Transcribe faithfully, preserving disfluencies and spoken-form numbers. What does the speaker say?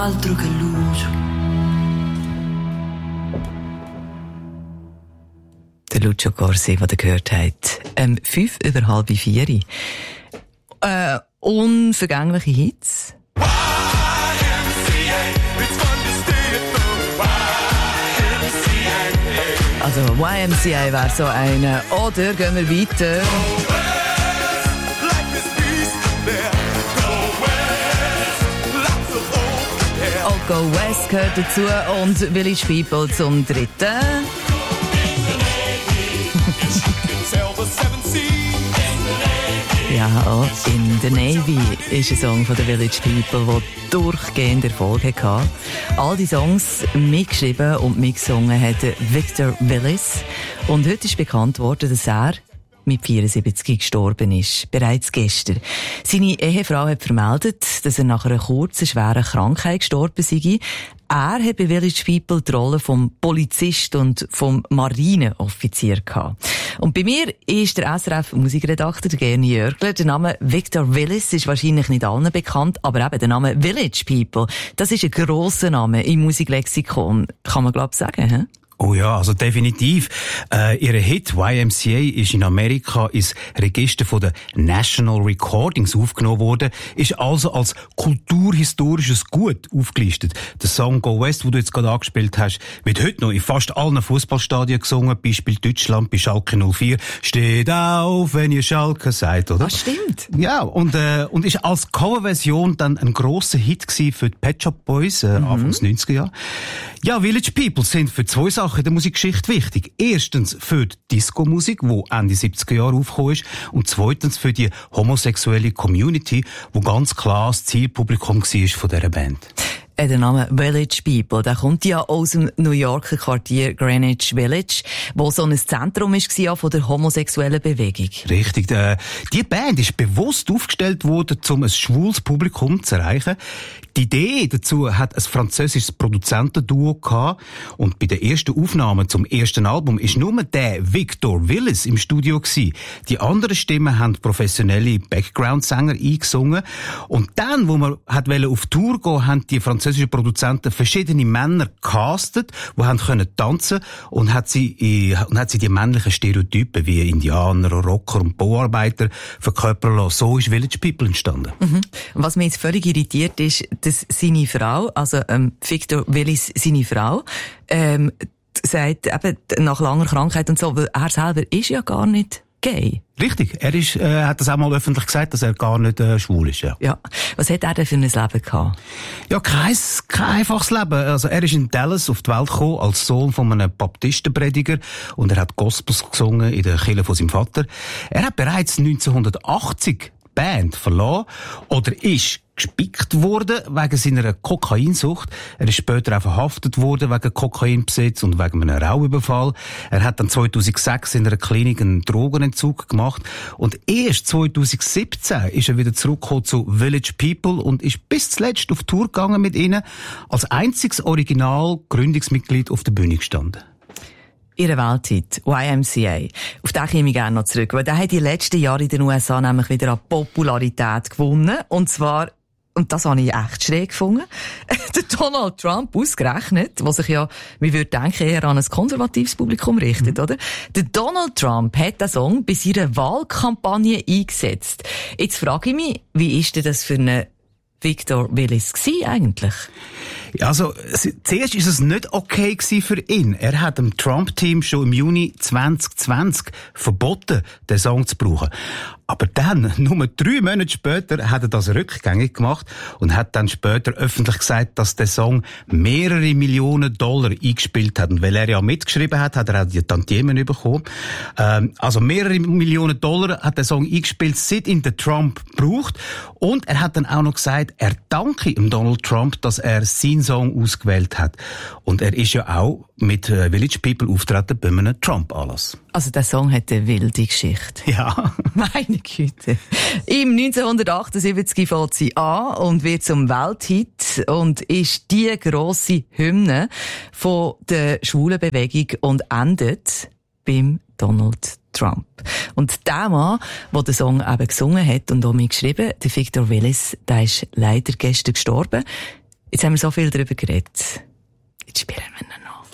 Altro che luce. Der Lucio Corsi, den ihr gehört habt. Ähm, fünf über halb vier. Äh, unvergängliche Hits. Also Y M C A wäre so eine. Oder gehen wir weiter. Oh, Go West gehört dazu und Village People zum dritten. Ja, auch In the Navy ist ein Song von den Village People, der durchgehend Erfolg hatte. All die Songs mitgeschrieben und mitgesungen hat Victor Willis. Und heute ist bekannt worden, dass er mit vierundsiebzig gestorben ist. Bereits gestern. Seine Ehefrau hat vermeldet, dass er nach einer kurzen, schweren Krankheit gestorben sei. Er hat bei Village People die Rolle vom Polizist und vom Marineoffizier gehabt. Und bei mir ist der S R F-Musikredakteur, der Gerni Jörgler. Der Name Victor Willis ist wahrscheinlich nicht allen bekannt, aber eben der Name Village People, das ist ein grosser Name im Musiklexikon. Kann man, glaube ich, sagen, hä? Oh ja, also definitiv. Äh, ihre Hit Y M C A ist in Amerika ins Register von der National Recordings aufgenommen worden, ist also als kulturhistorisches Gut aufgelistet. Der Song Go West, den du jetzt gerade angespielt hast, wird heute noch in fast allen Fußballstadien gesungen, Beispiel Deutschland bei Schalke null vier. Steht auf, wenn ihr Schalke seid, oder? Das stimmt. Ja, und, äh, und ist als Coverversion dann ein grosser Hit gewesen für die Pet Shop Boys, äh, mhm. Anfangs neunziger Jahre. Ja, Village People sind für zwei Sachen in der Musikgeschichte wichtig. Erstens für die Disco-Musik, die Ende siebziger Jahre aufgekommen ist. Und zweitens für die homosexuelle Community, wo ganz klar das Zielpublikum war von dieser Band. Der Name Village People, der kommt ja aus dem New Yorker Quartier Greenwich Village, wo so ein Zentrum war von der homosexuellen Bewegung. Richtig. Äh, die Band ist bewusst aufgestellt worden, um ein schwules Publikum zu erreichen. Die Idee dazu hat ein französisches Produzentenduo gehabt. Und bei den ersten Aufnahmen zum ersten Album ist nur der Victor Willis im Studio gewesen. Die anderen Stimmen haben professionelle Background-Sänger eingesungen. Und dann, wo man hat auf Tour gehen, haben die französischen Produzenten verschiedene Männer castet, die haben können tanzen und hat sie, und hat sie die männlichen Stereotypen wie Indianer, Rocker und Bauarbeiter verkörpern lassen. So ist Village People entstanden. Mhm. Was mich jetzt völlig irritiert ist, dass seine Frau, also ähm, Victor Willis, seine Frau, ähm, sagt eben nach langer Krankheit und so, weil er selber ist ja gar nicht gay. Richtig, er ist, äh, hat das auch mal öffentlich gesagt, dass er gar nicht äh, schwul ist. Ja. Ja. Was hat er denn für ein Leben gehabt? Ja, kein, kein einfaches Leben. Also er ist in Dallas auf die Welt gekommen als Sohn von einem Baptistenprediger und er hat Gospels gesungen in der Kirche von seinem Vater. Er hat bereits neunzehnhundertachtzig die Band verlassen oder ist gespickt worden wegen seiner Kokainsucht. Er ist später auch verhaftet worden wegen Kokainbesitz und wegen einem Raubüberfall. Er hat dann zweitausendsechs in einer Klinik einen Drogenentzug gemacht und erst zweitausendsiebzehn ist er wieder zurückgekommen zu Village People und ist bis zuletzt auf Tour gegangen mit ihnen, als einziges Original-Gründungsmitglied auf der Bühne gestanden. Ihre Welthit, Y M C A. Auf den komme ich gerne noch zurück, weil der hat die letzten Jahre in den U S A nämlich wieder an Popularität gewonnen. Und zwar, und das habe ich echt schräg gefunden, der Donald Trump ausgerechnet, was sich ja, wie würde denken, eher an ein konservatives Publikum richtet, mhm. oder? Der Donald Trump hat den Song bei seiner Wahlkampagne eingesetzt. Jetzt frage ich mich, wie ist denn das für eine Victor Willis gewesen eigentlich? Also, zuerst ist es nicht okay gewesen für ihn. Er hat dem Trump-Team schon im Juni zwanzig zwanzig verboten, den Song zu brauchen. Aber dann, nur drei Monate später, hat er das rückgängig gemacht und hat dann später öffentlich gesagt, dass der Song mehrere Millionen Dollar eingespielt hat. Und weil er ja mitgeschrieben hat, hat er auch die Tantiemen bekommen. Ähm, also mehrere Millionen Dollar hat der Song eingespielt, seit ihn der Trump braucht. Und er hat dann auch noch gesagt, er danke ihm Donald Trump, dass er seinen Song ausgewählt hat. Und er ist ja auch mit äh, Village People auftreten bei einem Trump-Anlass. Also der Song hat eine wilde Geschichte. Ja. Meine Güte. Im neunzehnhundertachtundsiebzig fängt sie an und wird zum Welthit und ist die grosse Hymne von der schwulen Bewegung und endet beim Donald Trump. Und der Mann, der den Song eben gesungen hat und auch mitgeschrieben, der Victor Willis, der ist leider gestern gestorben. Jetzt haben wir so viel darüber geredet.